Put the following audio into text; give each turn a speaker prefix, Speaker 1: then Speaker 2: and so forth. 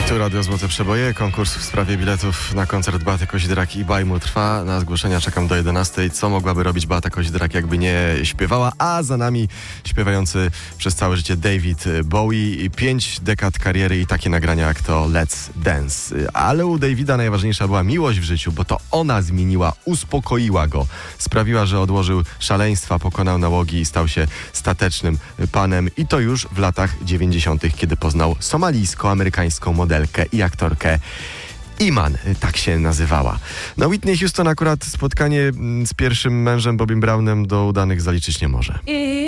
Speaker 1: Tu Radio Złote Przeboje. Konkurs w sprawie biletów na koncert Beaty Koźdrak i Bajmu trwa. Na zgłoszenia czekam do 11. Co mogłaby robić Beata Koźdrak, jakby nie śpiewała? A za nami śpiewający przez całe życie David Bowie. 5 dekad kariery i takie nagrania jak to Let's Dance. Ale u Davida najważniejsza była miłość w życiu, bo to ona zmieniła, uspokoiła go. Sprawiła, że odłożył szaleństwa, pokonał nałogi i stał się statecznym panem. I to już w latach 90., kiedy poznał somalijsko-amerykańską modelkę i aktorkę Iman, tak się nazywała. No Whitney Houston akurat spotkanie z pierwszym mężem Bobim Brownem do udanych zaliczyć nie może.